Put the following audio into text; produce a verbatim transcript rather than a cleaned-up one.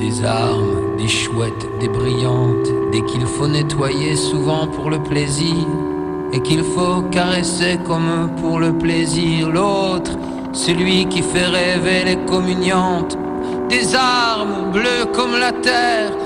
des armes, des chouettes, des brillantes, des qu'il faut nettoyer souvent pour le plaisir, et qu'il faut caresser comme pour le plaisir. L'autre, celui qui fait rêver les communiantes, des armes bleues comme la terre,